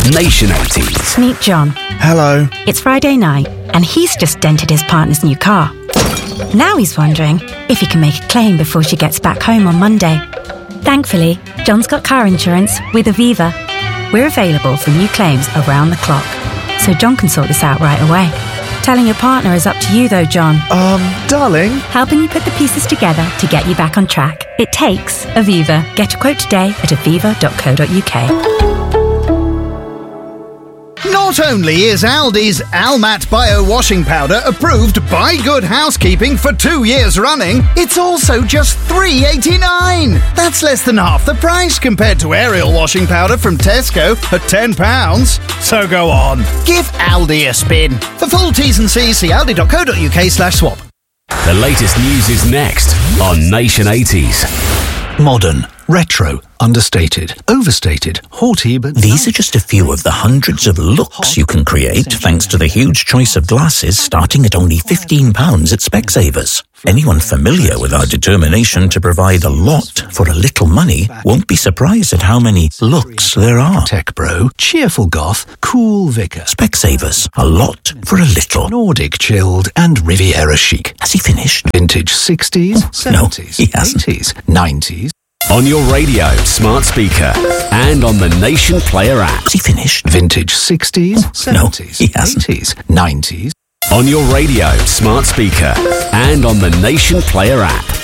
Nation 80s. Meet John. Hello. It's Friday night, and he's just dented his partner's new car. Now he's wondering if he can make a claim before she gets back home on Monday. Thankfully, John's got car insurance with Aviva. We're available for new claims around the clock, so John can sort this out right away. Telling your partner is up to you though, John. Darling? Helping you put the pieces together to get you back on track. It takes Aviva. Get a quote today at aviva.co.uk. Not only is Aldi's Almat Bio Washing Powder approved by Good Housekeeping for 2 years running, it's also just $3.89. That's less than half the price compared to Ariel washing powder from Tesco at £10. So go on, give Aldi a spin. For full T's and C's, see aldi.co.uk/swap. The latest news is next on Nation 80s. Modern, retro, understated, overstated, haughty, but... These are just a few of the hundreds of looks you can create thanks to the huge choice of glasses starting at only £15 at Specsavers. Anyone familiar with our determination to provide a lot for a little money won't be surprised at how many looks there are. Tech bro, cheerful goth, cool vicar. Specsavers, a lot for a little. Nordic chilled and Riviera chic. Has he finished? Vintage 60s, 70s, he hasn't. 80s, 90s. On your radio, smart speaker, and on the Nation Player app. Has he finished? Vintage 60s, 70s, he hasn't. 80s, 90s. On your radio, smart speaker, and on the Nation Player app.